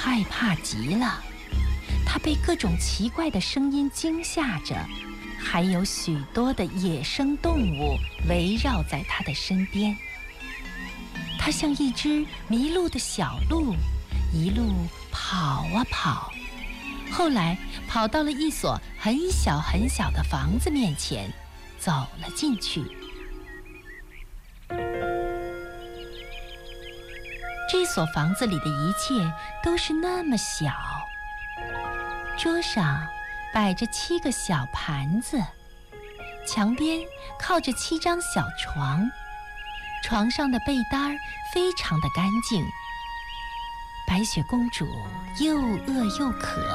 害怕极了，她被各种奇怪的声音惊吓着，还有许多的野生动物围绕在她的身边。她像一只迷路的小鹿，一路跑啊跑，后来跑到了一所很小很小的房子面前，走了进去。这所房子里的一切都是那么小，桌上摆着7个小盘子，墙边靠着7张小床，床上的被单非常的干净。白雪公主又饿又渴，